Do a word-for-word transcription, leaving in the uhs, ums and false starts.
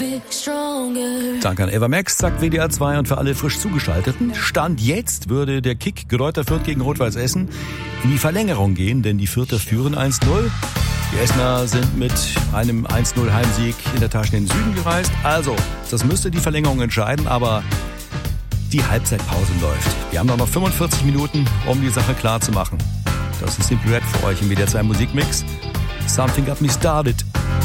Danke an Eva Max, sagt W D R zwei, und für alle frisch Zugeschalteten. Stand jetzt würde der Kick Greuther Fürth gegen Rot-Weiß Essen in die Verlängerung gehen, denn die Fürther führen eins null. Die Essener sind mit einem eins null Heimsieg in der Tasche in den Süden gereist. Also, das müsste die Verlängerung entscheiden, aber die Halbzeitpause läuft. Wir haben noch fünfundvierzig Minuten, um die Sache klar zu machen. Das ist Simply Red für euch im W D R zwei Musikmix. Something Got Me Started.